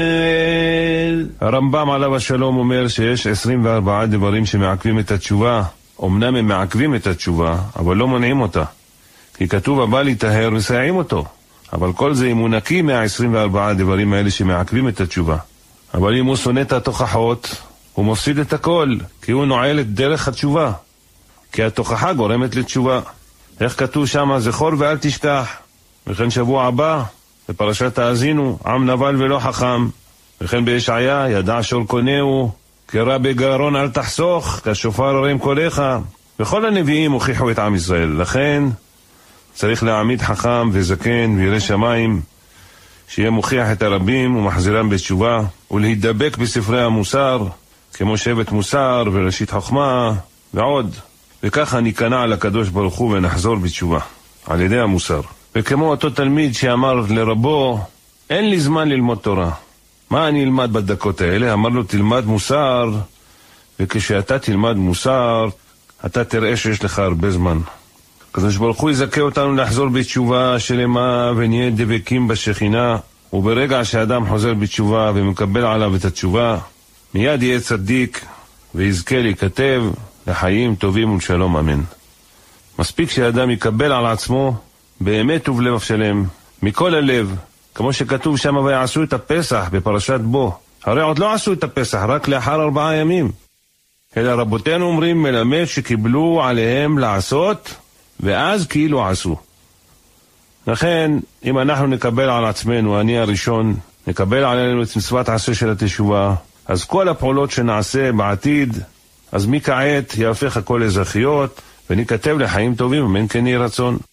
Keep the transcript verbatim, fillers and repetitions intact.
הרמב"ם עליו השלום אומר שיש עשרים וארבעה דברים שמעכבים את התשובה. אמנם הם מעכבים את התשובה, אבל לא מונעים אותה. כי כתוב הבא להיטהר מסייעים אותו. אבל כל זה אם הוא נקי מה-עשרים וארבעה דברים האלה שמעכבים את התשובה. אבל אם הוא שונא את התוכחות, הוא מפסיד את הכל, כי הוא נועל את דרך התשובה. כי התוכחה גורמת לתשובה. איך כתוב שם? זכור ואל תשכח. וכן שבוע הבא, בפרשת האזינו, עם נבל ולא חכם. וכן בישעיה, ידע שור קונהו, קרא בגרון אל תחסוך, כשופר הרים קולך. וכל הנביאים הוכיחו את עם ישראל. לכן צריך להעמיד חכם וזקן וירא שמיים, שיהיה מוכיח את הרבים ומחזירם בתשובה, ולהידבק בספרי המוסר, כמו שבט מוסר וראשית חוכמה ועוד. וככה ניכנע לקדוש ברוך הוא ונחזור בתשובה על ידי המוסר. וכמו אותו תלמיד שאמר לרבו, אין לי זמן ללמוד תורה, מה אני אלמד בדקות האלה? אמר לו, תלמד מוסר, וכשאתה תלמד מוסר אתה תראה שיש לך הרבה זמן. הקדוש ברוך הוא יזכה אותנו לחזור בתשובה שלמה ונהיה דבקים בשכינה. וברגע שאדם חוזר בתשובה ומקבל עליו את התשובה, מיד יהיה צדיק ויזכה להיכתב לחיים טובים ולשלום, אמן. מספיק שאדם יקבל על עצמו באמת ובלב שלם, מכל הלב, כמו שכתוב שם, ויעשו את הפסח בפרשת בו. הרי עוד לא עשו את הפסח, רק לאחר ארבעה ימים. אלא רבותינו אומרים, מלמד שקיבלו עליהם לעשות, ואז כאילו עשו. לכן, אם אנחנו נקבל על עצמנו, אני הראשון, נקבל עלינו את מצוות עשה של התשובה, אז כל הפעולות שנעשה בעתיד, אז מכעת יהפך הכל אזרחיות, ונכתב לחיים טובים, אמן כן יהי רצון.